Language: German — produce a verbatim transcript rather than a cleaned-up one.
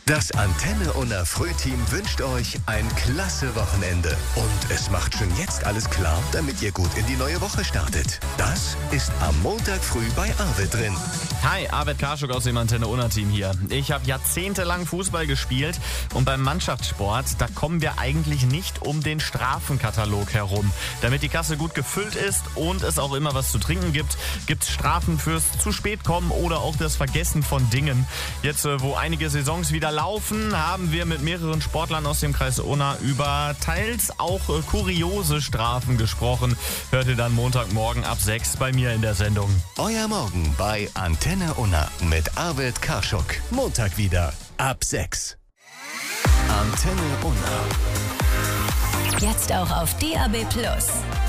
Das Antenne Unna Frühteam wünscht euch ein klasse Wochenende. Und es macht schon jetzt alles klar, damit ihr gut in die neue Woche startet. Das ist am Montag früh bei Arvid drin. Hi, Arvid Karschuk aus dem Antenne Unna Team hier. Ich habe jahrzehntelang Fußball gespielt und beim Mannschaftssport, da kommen wir eigentlich nicht um den Strafenkatalog herum. Damit die Kasse gut gefüllt ist und es auch immer was zu trinken gibt, gibt es Strafen fürs zu spät kommen oder auch das Vergessen von Dingen. Jetzt, wo einige Saisons wieder laufen, haben wir mit mehreren Sportlern aus dem Kreis Unna über teils auch kuriose Strafen gesprochen. Hört ihr dann Montagmorgen ab sechs bei mir in der Sendung. Euer Morgen bei Antenne Unna mit Arvid Karschuk. Montag wieder ab sechs. Antenne Unna. Jetzt auch auf D A B Plus.